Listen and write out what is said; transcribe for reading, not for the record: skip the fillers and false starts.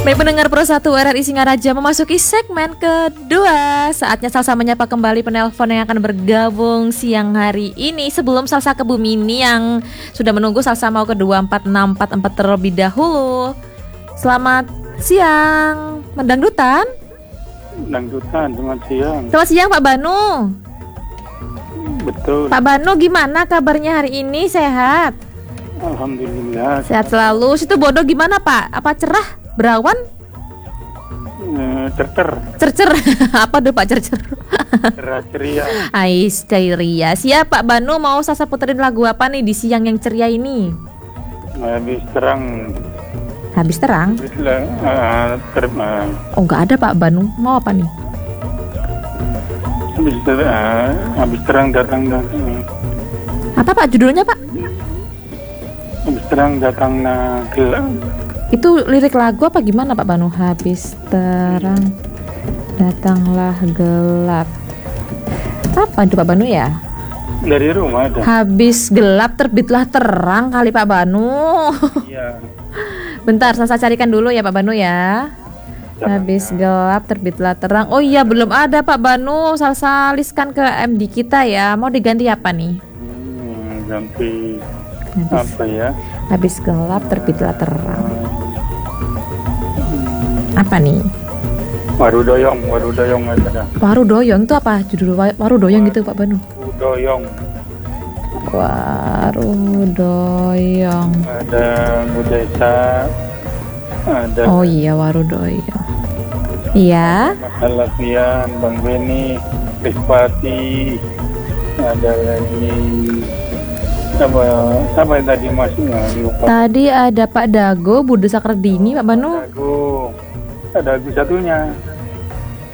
Baik pendengar Pro 1 RRI Singaraja, memasuki segmen kedua. Saatnya Salsa menyapa kembali penelpon yang akan bergabung siang hari ini. Sebelum Salsa ke Bumi ini yang sudah menunggu, Salsa mau ke 24644 terlebih dahulu. Selamat siang, Mendangdutan. Dangdutan, selamat siang. Selamat siang Pak Banu. Betul. Pak Banu, gimana kabarnya hari ini? Sehat? Alhamdulillah. Sehat selalu. Situ Bodo gimana Pak? Apa cerah? Berawan? Cercer. Apa tuh Pak cercer? Cerah ceria. Ais ceria. Siap Pak Banu, mau Salsa puterin lagu apa nih di siang yang ceria ini? Habis terang. Habis terang? Oh nggak ada Pak Banu. Mau apa nih? Habis terang datang. Apa Pak judulnya Pak? Habis terang datang gelap. Itu lirik lagu apa gimana Pak Banu? Habis terang datanglah gelap. Apa itu Pak Banu ya? Dari rumah ada. Habis gelap terbitlah terang kali Pak Banu. Iya. Bentar, saya carikan dulu ya Pak Banu ya. Habis gelap terbitlah terang. Oh iya, belum ada Pak Banu. Salsa listkan ke MD kita ya. Mau diganti apa nih? Ganti apa ya? Habis gelap terbitlah terang. Apa nih? Waru doyong ada. Waru doyong itu apa? Judul waru doyong gitu Pak Banu. Doyong. Waru doyong. Ada Budesa. Ada. Oh iya, waru doyong. Iya. Latihan Bang Beni, Krispati. Ada lagi apa yang tadi masnya lupa. Tadi ada Pak Dago, Budi Sakardini, Pak Banu. Ada Dago satunya.